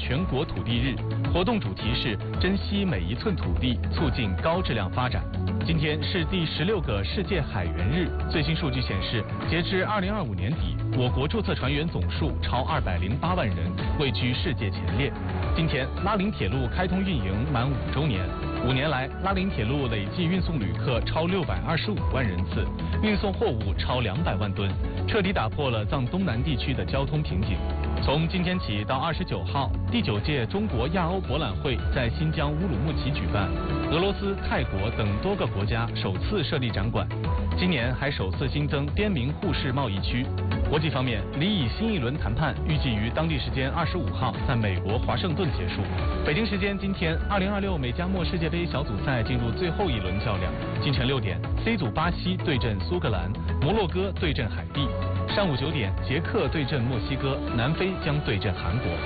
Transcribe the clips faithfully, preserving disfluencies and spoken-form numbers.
全国土地日，活动主题是珍惜每一寸土地，促进高质量发展。今天是第十六个世界海员日，最新数据显示，截至二零二五年底，我国注册船员总数超二百零八万人，位居世界前列。今天，拉林铁路开通运营满五周年。五年来，拉林铁路累计运送旅客超六百二十五万人次，运送货物超两百万吨，彻底打破了藏东南地区的交通瓶颈。从今天起到二十九号，第九届中国亚欧博览会在新疆乌鲁木齐举办，俄罗斯、泰国等多个国家首次设立展馆。今年还首次新增边民互市贸易区。国际方面，离以新一轮谈判预计于当地时间二十五号在美国华盛顿结束。北京时间今天，二零二六美加墨世界杯小组赛进入最后一轮较量。清晨六点 ，C 组巴西对阵苏格兰，摩洛哥对阵海地。上午九点，捷克对阵墨西哥，南非将对阵韩国。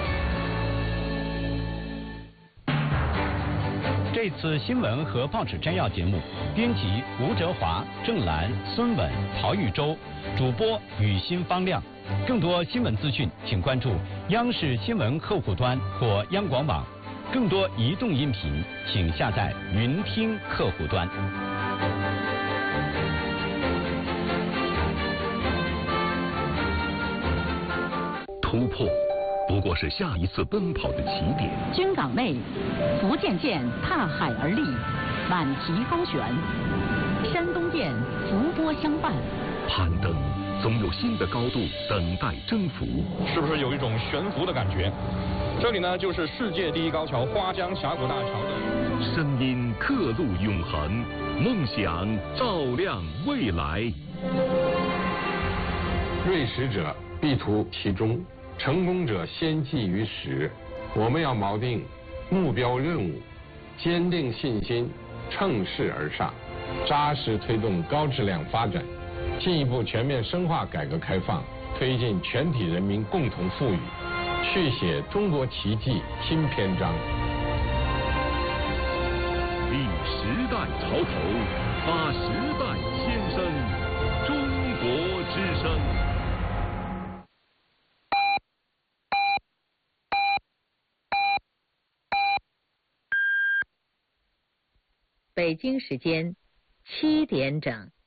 这次新闻和报纸摘要节目，编辑吴哲华、郑兰、孙稳、曹玉洲，主播雨欣、方亮。更多新闻资讯，请关注央视新闻客户端或央广网。更多移动音频，请下载云听客户端。 突破不过是下一次奔跑的起点。 军港内，福建舰踏海而立，满蹄高悬；山东舰浮波相伴。 攀登总有新的高度等待征服。 是不是有一种悬浮的感觉？这里呢，就是世界第一高桥花江峡谷大桥的。 声音刻录永恒，梦想照亮未来。 锐识者必图其中，成功者先记于始。我们要锚定目标任务，坚定信心，乘势而上，扎实推动高质量发展，进一步全面深化改革开放，推进全体人民共同富裕，续写中国奇迹新篇章。 立时代潮头，发时代先声，中国之声。 北京时间七点整。